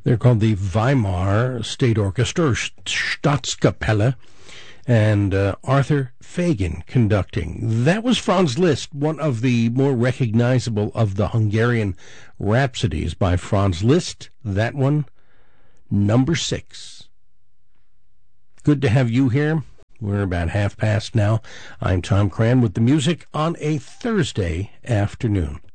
They're called the Weimar State Orchestra, or Staatskapelle, and Arthur Fagan conducting. That was Franz Liszt, one of the more recognizable of the Hungarian rhapsodies by Franz Liszt. That one, number 6. Good to have you here. We're about 1:30 now. I'm Tom Cran with the music on a Thursday afternoon.